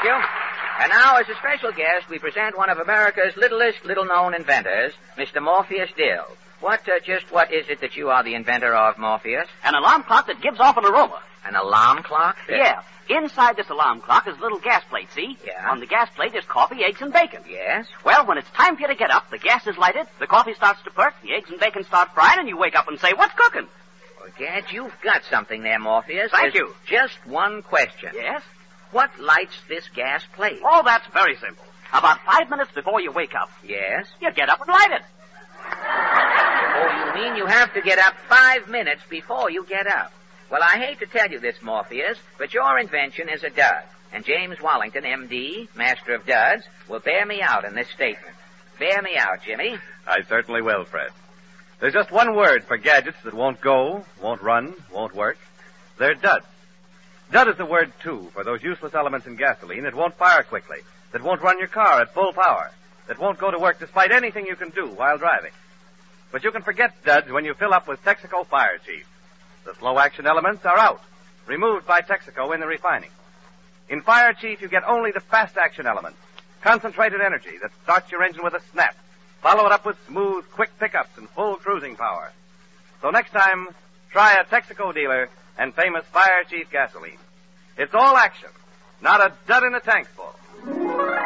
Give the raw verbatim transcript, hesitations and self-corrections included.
Thank you. And now, as a special guest, we present one of America's littlest little-known inventors, Mister Morpheus Dill. What, uh, just what is it that you are the inventor of, Morpheus? An alarm clock that gives off an aroma. An alarm clock? Yeah. Inside this alarm clock is a little gas plate, see? Yeah. On the gas plate is coffee, eggs, and bacon. Yes? Well, when it's time for you to get up, the gas is lighted, the coffee starts to perk, the eggs and bacon start frying, and you wake up and say, what's cooking? Well, Gad, you've got something there, Morpheus. Thank There's you. Just one question. Yes? What lights this gas plate? Oh, that's very simple. About five minutes before you wake up, Yes? you get up and light it. Oh, you mean you have to get up five minutes before you get up? Well, I hate to tell you this, Morpheus, but your invention is a dud. And James Wallington, M D, master of duds, will bear me out in this statement. Bear me out, Jimmy. I certainly will, Fred. There's just one word for gadgets that won't go, won't run, won't work. They're duds. Dud is the word, too, for those useless elements in gasoline that won't fire quickly, that won't run your car at full power, that won't go to work despite anything you can do while driving. But you can forget duds when you fill up with Texaco Fire Chief. The slow-action elements are out, removed by Texaco in the refining. In Fire Chief, you get only the fast-action elements, concentrated energy that starts your engine with a snap. Follow it up with smooth, quick pickups and full cruising power. So next time, try a Texaco dealer and famous Fire Chief gasoline. It's all action, not a dud in a tank full.